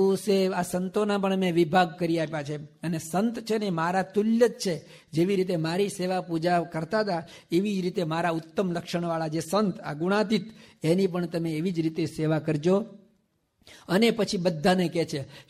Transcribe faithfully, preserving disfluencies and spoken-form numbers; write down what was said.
આ સંતોના પણ મેં વિભાગ કરી આપ્યા છે. અને સંત છે ને મારા તુલ્ય જ છે. જેવી રીતે મારી સેવા પૂજા કરતા હતા એવી જ રીતે મારા ઉત્તમ લક્ષણવાળા જે સંત આ ગુણાતીત એની પણ તમે એવી જ રીતે સેવા કરજો. અને પછી બધાને કહે છે